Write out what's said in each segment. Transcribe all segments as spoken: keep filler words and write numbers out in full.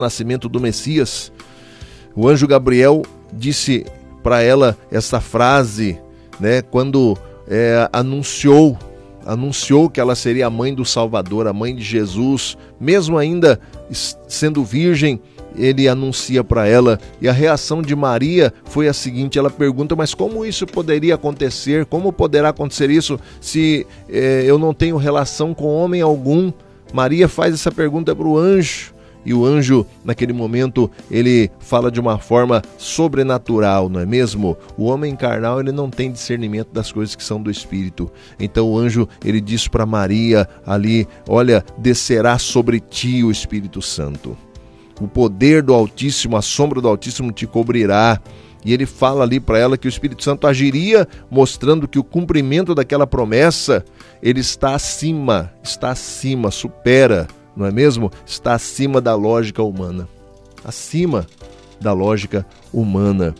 nascimento do Messias, o anjo Gabriel disse para ela essa frase, né, quando é, anunciou, anunciou que ela seria a mãe do Salvador, a mãe de Jesus, mesmo ainda sendo virgem, ele anuncia para ela, e a reação de Maria foi a seguinte, ela pergunta, mas como isso poderia acontecer, como poderá acontecer isso se é, eu não tenho relação com homem algum? Maria faz essa pergunta para o anjo, e o anjo, naquele momento, ele fala de uma forma sobrenatural, não é mesmo? O homem carnal, ele não tem discernimento das coisas que são do Espírito. Então o anjo, ele diz para Maria ali, olha, descerá sobre ti o Espírito Santo. O poder do Altíssimo, a sombra do Altíssimo te cobrirá. E ele fala ali para ela que o Espírito Santo agiria, mostrando que o cumprimento daquela promessa, ele está acima, está acima, supera, não é mesmo? Está acima da lógica humana. Acima da lógica humana.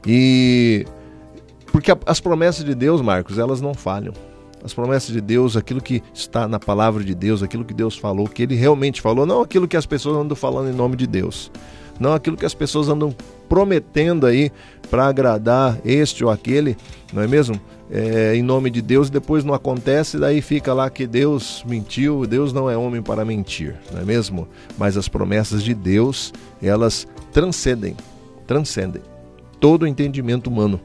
E porque as promessas de Deus, Marcos, elas não falham. As promessas de Deus, aquilo que está na palavra de Deus, aquilo que Deus falou, que Ele realmente falou, não aquilo que as pessoas andam falando em nome de Deus. Não aquilo que as pessoas andam prometendo aí para agradar este ou aquele, não é mesmo? É, em nome de Deus, depois não acontece, daí fica lá que Deus mentiu, Deus não é homem para mentir, não é mesmo? Mas as promessas de Deus, elas transcendem, transcendem todo o entendimento humano.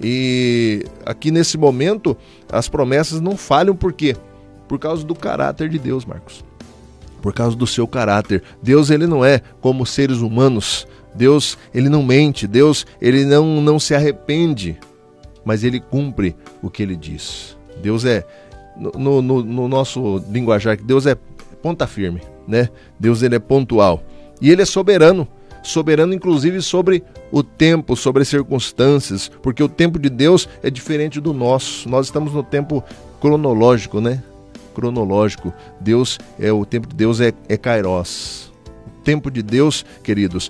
E aqui nesse momento, as promessas não falham, por quê? Por causa do caráter de Deus, Marcos. Por causa do seu caráter. Deus, ele não é como seres humanos. Deus, ele não mente. Deus, ele não, não se arrepende. Mas ele cumpre o que ele diz. Deus é, no, no, no nosso linguajar, Deus é ponta firme, né? Deus, ele é pontual. E ele é soberano. Soberano, inclusive, sobre o tempo, sobre as circunstâncias. Porque o tempo de Deus é diferente do nosso. Nós estamos no tempo cronológico, né? Cronológico. Deus, é, o tempo de Deus é, é Kairos. O tempo de Deus, queridos,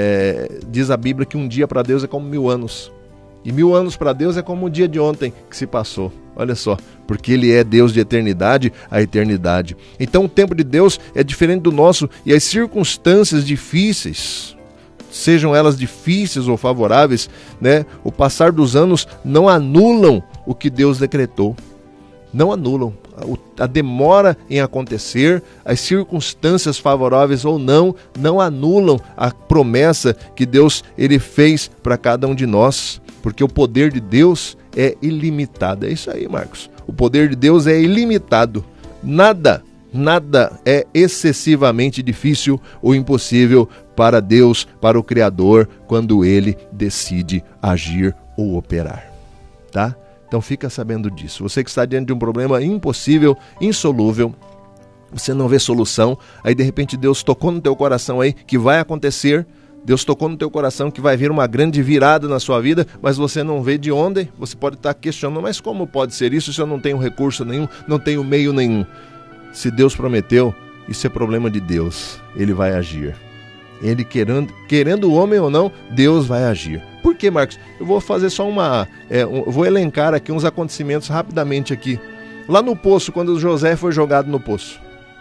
é, diz a Bíblia que um dia para Deus é como mil anos. E mil anos para Deus é como o dia de ontem que se passou. Olha só, porque Ele é Deus de eternidade a eternidade. Então o tempo de Deus é diferente do nosso, e as circunstâncias difíceis, sejam elas difíceis ou favoráveis, né, o passar dos anos não anulam o que Deus decretou. Não anulam. A demora em acontecer, as circunstâncias favoráveis ou não, não anulam a promessa que Deus, ele fez para cada um de nós, porque o poder de Deus é ilimitado. É isso aí, Marcos. O poder de Deus é ilimitado. Nada, nada é excessivamente difícil ou impossível para Deus, para o Criador, quando ele decide agir ou operar. Tá? Então fica sabendo disso. Você que está diante de um problema impossível, insolúvel, você não vê solução, aí de repente Deus tocou no teu coração aí que vai acontecer, Deus tocou no teu coração que vai vir uma grande virada na sua vida, mas você não vê de onde, você pode estar questionando, mas como pode ser isso se eu não tenho recurso nenhum, não tenho meio nenhum? Se Deus prometeu, isso é problema de Deus, Ele vai agir. Ele querendo, querendo o homem ou não, Deus vai agir. Por quê, Marcos? Eu vou fazer só uma... É, um, eu vou elencar aqui uns acontecimentos rapidamente aqui. Lá no poço, quando José foi jogado no poço.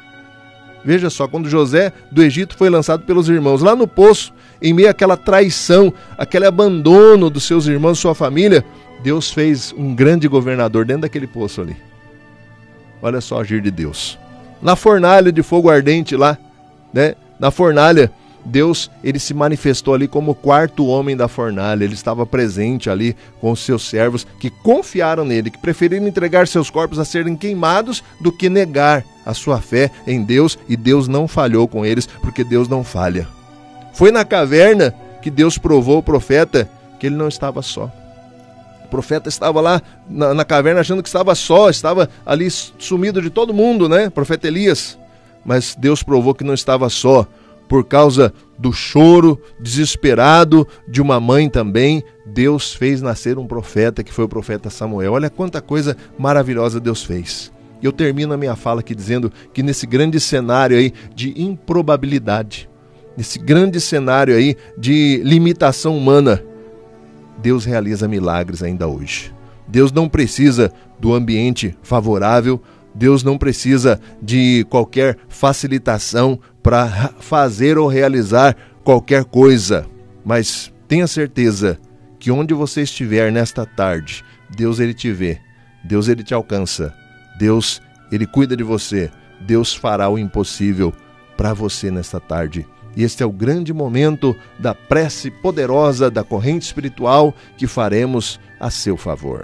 Veja só, quando José do Egito foi lançado pelos irmãos, lá no poço, em meio àquela traição, aquele abandono dos seus irmãos, sua família, Deus fez um grande governador dentro daquele poço ali. Olha só o agir de Deus. Na fornalha de fogo ardente lá, né? Na fornalha, Deus, ele se manifestou ali como o quarto homem da fornalha. Ele estava presente ali com os seus servos que confiaram nele, que preferiram entregar seus corpos a serem queimados do que negar a sua fé em Deus, e Deus não falhou com eles, porque Deus não falha. Foi na caverna que Deus provou ao profeta que ele não estava só. O profeta estava lá na, na caverna achando que estava só, estava ali sumido de todo mundo, né? O profeta Elias. Mas Deus provou que não estava só. Por causa do choro desesperado de uma mãe também, Deus fez nascer um profeta, que foi o profeta Samuel. Olha quanta coisa maravilhosa Deus fez. E eu termino a minha fala aqui dizendo que nesse grande cenário aí de improbabilidade, nesse grande cenário aí de limitação humana, Deus realiza milagres ainda hoje. Deus não precisa do ambiente favorável, Deus não precisa de qualquer facilitação para fazer ou realizar qualquer coisa, mas tenha certeza que onde você estiver nesta tarde, Deus ele te vê, Deus ele te alcança, Deus ele cuida de você, Deus fará o impossível para você nesta tarde. E este é o grande momento da prece poderosa da corrente espiritual que faremos a seu favor.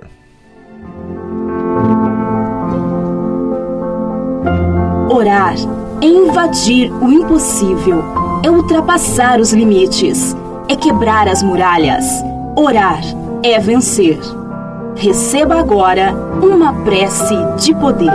Orar é invadir o impossível, é ultrapassar os limites, é quebrar as muralhas. Orar é vencer. Receba agora uma prece de poder.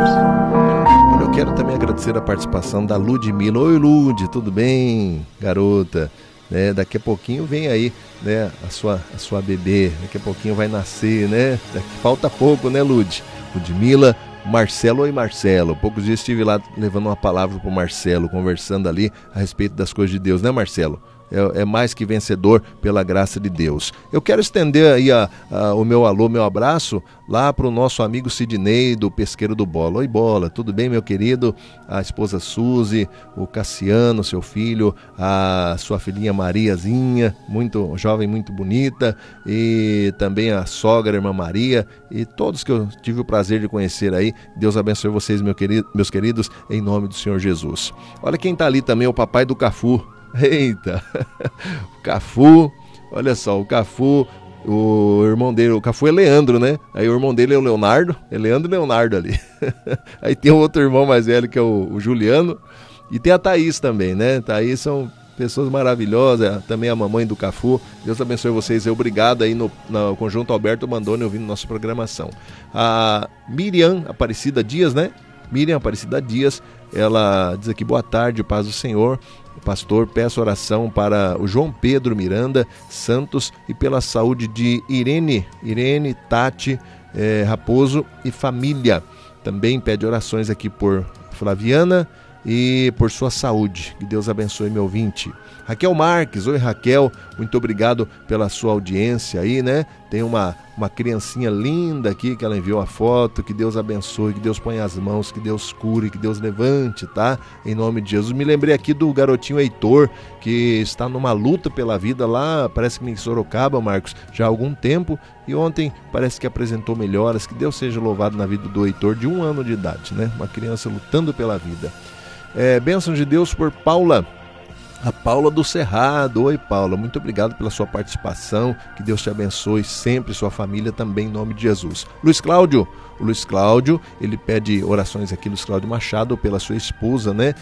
Eu quero também agradecer a participação da Ludmila. Oi, Lud, tudo bem, garota? Né, daqui a pouquinho vem aí, né, a sua, a sua bebê, daqui a pouquinho vai nascer, né? Daqui, falta pouco, né, Lud? Ludmila, Marcelo. Oi, Marcelo. Poucos dias estive lá levando uma palavra para o Marcelo, conversando ali a respeito das coisas de Deus, né, Marcelo? É, é mais que vencedor pela graça de Deus. Eu quero estender aí a, a, o meu alô, meu abraço lá para o nosso amigo Sidney do Pesqueiro do Bola. Oi, Bola, tudo bem, meu querido? A esposa Suzy, o Cassiano, seu filho, a sua filhinha Mariazinha, muito jovem, muito bonita, e também a sogra, a irmã Maria, e todos que eu tive o prazer de conhecer aí. Deus abençoe vocês, meu querido, meus queridos, em nome do Senhor Jesus. Olha quem está ali também, o papai do Cafu. Eita, o Cafu, olha só, o Cafu, o irmão dele, o Cafu é Leandro, né? Aí o irmão dele é o Leonardo, é Leandro e Leonardo ali. Aí tem um outro irmão mais velho que é o, o Juliano, e tem a Thaís também, né? Thaís são pessoas maravilhosas, também a mamãe do Cafu. Deus abençoe vocês, obrigado aí no, no Conjunto Alberto Mandoni ouvindo nossa programação. A Miriam Aparecida Dias, né? Miriam Aparecida Dias, ela diz aqui, boa tarde, paz do Senhor. Pastor, peço oração para o João Pedro Miranda Santos e pela saúde de Irene, Irene, Tati, eh, Raposo e família. Também pede orações aqui por Flaviana e por sua saúde. Que Deus abençoe meu ouvinte. Raquel Marques, oi Raquel, muito obrigado pela sua audiência aí, né? Tem uma, uma criancinha linda aqui que ela enviou a foto. Que Deus abençoe, que Deus ponha as mãos, que Deus cure, que Deus levante, tá? Em nome de Jesus. Me lembrei aqui do garotinho Heitor, que está numa luta pela vida lá, parece que em Sorocaba, Marcos, já há algum tempo, e ontem parece que apresentou melhoras. Que Deus seja louvado na vida do Heitor, de um ano de idade, né? Uma criança lutando pela vida. É, bênção de Deus por Paula, a Paula do Cerrado. Oi, Paula, muito obrigado pela sua participação, que Deus te abençoe sempre, sua família também, em nome de Jesus. Luiz Cláudio, o Luiz Cláudio, ele pede orações aqui, Luiz Cláudio Machado, pela sua esposa, né,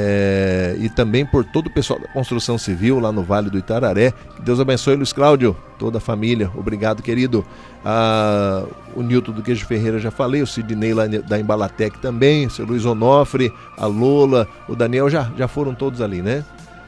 é, e também por todo o pessoal da construção civil lá no Vale do Itararé. Que Deus abençoe, Luiz Cláudio, toda a família, obrigado, querido. Ah, o Nilton do Queijo Ferreira já falei, o Sidney lá da Embalatec também, o seu Luiz Onofre, a Lola, o Daniel, já, já foram todos ali, né?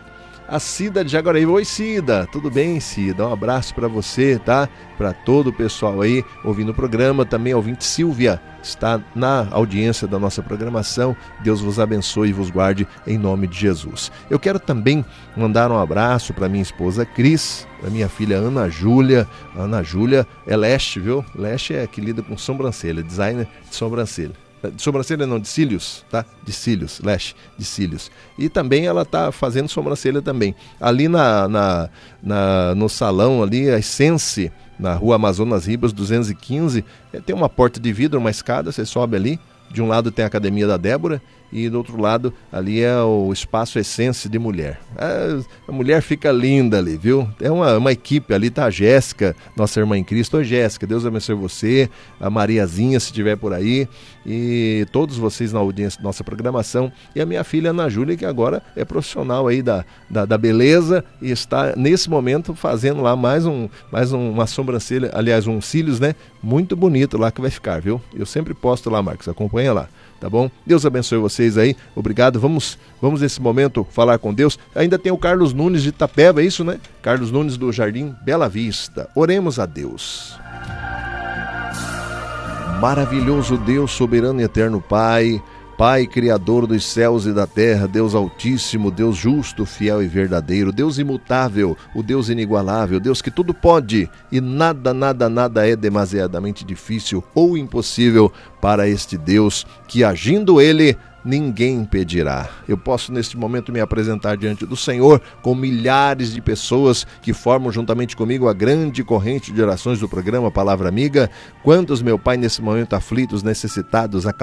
A Cida de Jaguaraíva. Oi, Cida, tudo bem, Cida? Um abraço para você, tá? Para todo o pessoal aí ouvindo o programa, também a ouvinte Silvia está na audiência da nossa programação. Deus vos abençoe e vos guarde em nome de Jesus. Eu quero também mandar um abraço para minha esposa Cris, para minha filha Ana Júlia. Ana Júlia é Leste, viu? Leste é que lida com sobrancelha, designer de sobrancelha. De sobrancelha não, de cílios, tá? De cílios, Leste, de cílios. E também ela tá fazendo sobrancelha também. Ali na, na, na, no salão ali, a Essence, na rua Amazonas Ribas, duzentos e quinze, tem uma porta de vidro, uma escada, você sobe ali. De um lado tem a Academia da Débora e do outro lado ali é o Espaço Essência de Mulher. A, a mulher fica linda ali, viu? É uma, uma equipe ali, tá a Jéssica, nossa irmã em Cristo. Oi, Jéssica, Deus abençoe você, a Mariazinha, se estiver por aí, e todos vocês na audiência da nossa programação, e a minha filha Ana Júlia, que agora é profissional aí da, da, da beleza e está nesse momento fazendo lá mais, um, mais um, uma sobrancelha, aliás, um cílios, né? Muito bonito lá que vai ficar, viu? Eu sempre posto lá, Marcos, acompanha lá. Tá bom? Deus abençoe vocês aí, obrigado. Vamos, vamos nesse momento falar com Deus. Ainda tem o Carlos Nunes de Itapeva, é isso, né? Carlos Nunes do Jardim Bela Vista. Oremos a Deus. Maravilhoso Deus, soberano e eterno Pai, Pai, Criador dos céus e da terra, Deus altíssimo, Deus justo, fiel e verdadeiro, Deus imutável, o Deus inigualável, Deus que tudo pode e nada, nada, nada é demasiadamente difícil ou impossível para este Deus que, agindo Ele, ninguém impedirá. Eu posso neste momento me apresentar diante do Senhor com milhares de pessoas que formam juntamente comigo a grande corrente de orações do programa Palavra Amiga. Quantos, meu Pai, nesse momento aflitos, necessitados,